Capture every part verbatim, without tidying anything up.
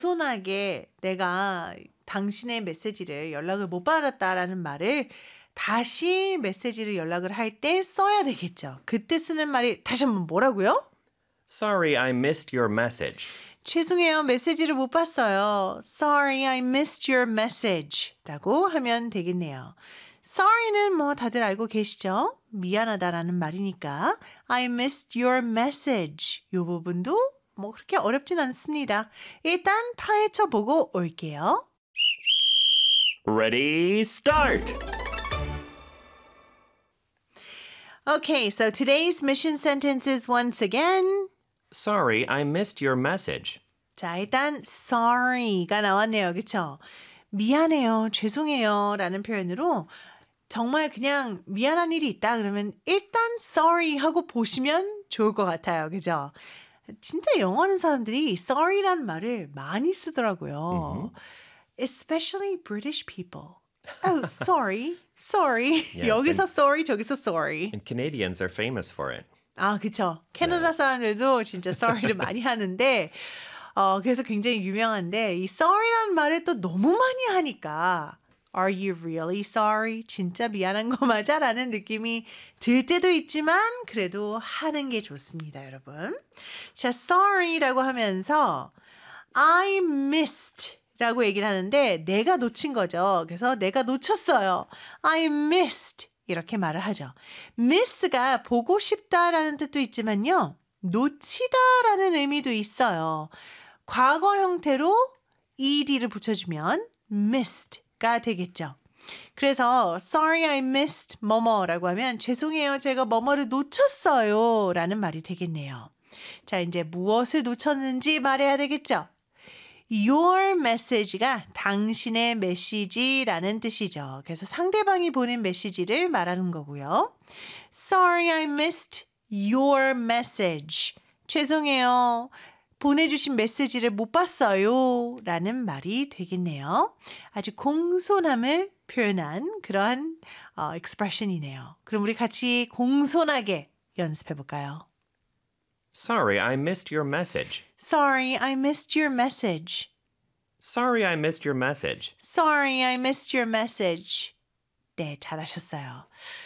공손하게 내가 당신의 메시지를 연락을 못 받았다라는 말을 다시 메시지를 연락을 할 때 써야 되겠죠. 그때 쓰는 말이 다시 한번 뭐라고요? Sorry, I missed your message. 죄송해요. 메시지를 못 봤어요. Sorry, I missed your message 라고 하면 되겠네요. Sorry는 뭐 다들 알고 계시죠? 미안하다라는 말이니까 I missed your message 이 부분도 뭐 그렇게 어렵진 않습니다. 일단 파헤쳐 보고 올게요. Ready, start! Okay, so today's mission sentence is once again. Sorry, I missed your message. 자, 일단 sorry가 나왔네요. 그렇죠? 미안해요, 죄송해요 라는 표현으로 정말 그냥 미안한 일이 있다 그러면 일단 sorry 하고 보시면 좋을 것 같아요. 그죠? 진짜 영어하는 사람들이 sorry라는 말을 많이 쓰더라고요. Mm-hmm. Especially British people. Oh, sorry, sorry. Yes, 여기서 and, sorry, 저기서 sorry. And Canadians are famous for it. 아, 그쵸. 캐나다 사람들도 진짜 sorry를 많이 하는데 어, 그래서 굉장히 유명한데 이 sorry라는 말을 또 너무 많이 하니까 Are you really sorry? 진짜 미안한 거 맞아? 라는 느낌이 들 때도 있지만 그래도 하는 게 좋습니다, 여러분. 자, sorry라고 하면서 I missed 라고 얘기를 하는데 내가 놓친 거죠. 그래서 내가 놓쳤어요. I missed 이렇게 말을 하죠. miss가 보고 싶다라는 뜻도 있지만요. 놓치다라는 의미도 있어요. 과거 형태로 ed를 붙여주면 missed가 되겠죠. 그래서 sorry I missed 뭐뭐라고 하면 죄송해요. 제가 뭐뭐를 놓쳤어요 라는 말이 되겠네요. 자, 이제 무엇을 놓쳤는지 말해야 되겠죠. Your message가 당신의 메시지라는 뜻이죠. 그래서 상대방이 보낸 메시지를 말하는 거고요. Sorry, I missed your message. 죄송해요. 보내주신 메시지를 못 봤어요. 라는 말이 되겠네요. 아주 공손함을 표현한 그러한 어, expression이네요. 그럼 우리 같이 공손하게 연습해 볼까요? Sorry, I missed your message. Sorry, I missed your message. Sorry, I missed your message. Sorry, I missed your message. 네, 잘하셨어요.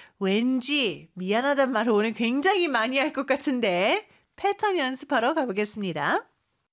왠지 미안하단 말을 오늘 굉장히 많이 할 것 같은데 패턴 연습하러 가보겠습니다.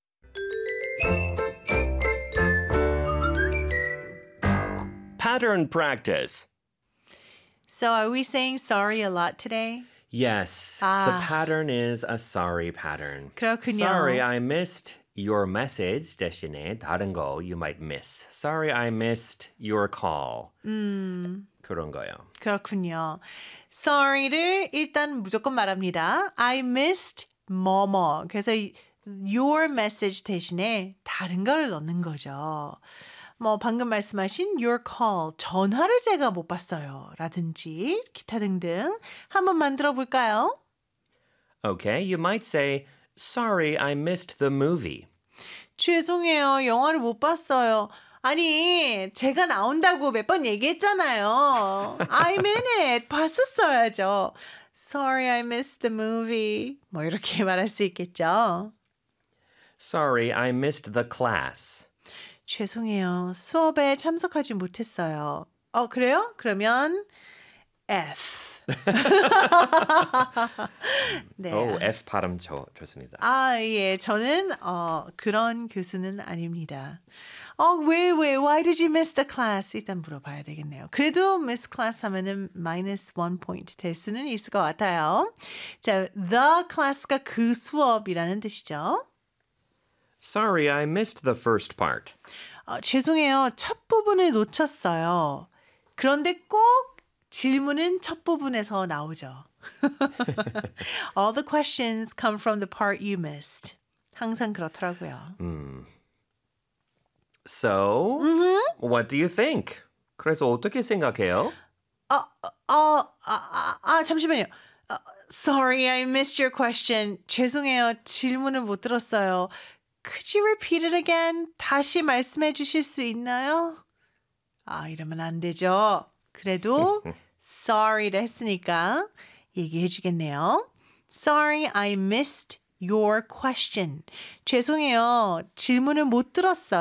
Pattern practice. So are we saying sorry a lot today? Yes, 아. the pattern is a sorry pattern. 그렇군요. Sorry, I missed your message 대신에 다른 거 you might miss. Sorry, I missed your call. 음, 그런 거요. 그렇군요. Sorry를 일단 무조건 말합니다. I missed 뭐뭐. 그래서 your message 대신에 다른 걸 넣는 거죠. 뭐 방금 말씀하신 your call, 전화를 제가 못 봤어요. 라든지 기타 등등 한번 만들어 볼까요? Okay, you might say, Sorry, I missed the movie. 죄송해요. 영화를 못 봤어요. 아니, 제가 나온다고 몇 번 얘기했잖아요. I'm in it. 봤었어야죠. Sorry, I missed the movie. 뭐 이렇게 말할 수 있겠죠. Sorry, I missed the class. 죄송해요. 수업에 참석하지 못했어요. 어, 그래요? 그러면 F. 네. 오, F 발음 좋, 좋습니다. 아, 예. 저는 어, 그런 교수는 아닙니다. 어, 왜, 왜, why did you miss the class? 일단 물어봐야 되겠네요. 그래도 miss class 하면은 minus one point 될 수는 있을 것 같아요. 자, the class가 그 수업이라는 뜻이죠. Sorry, I missed the first part. 어, 죄송해요. 첫 부분을 놓쳤어요. 그런데 꼭 질문은 첫 부분에서 나오죠. All the questions come from the part you missed. 항상 그렇더라고요. 음. So, Mm-hmm. what do you think? 그래서 어떻게 생각해요? 어, 어, 아, 아, 아, 잠시만요. 어, sorry, I missed your question. 죄송해요. 질문을 못 들었어요. Could you repeat it again? 다시 말씀해 주실 수 있나요? 아, 이러면 안 되죠. 그래도 sorry를 했으니까 얘기해 주겠네요. Sorry, I missed your question. 죄송해요. 질문을 못 들었어요.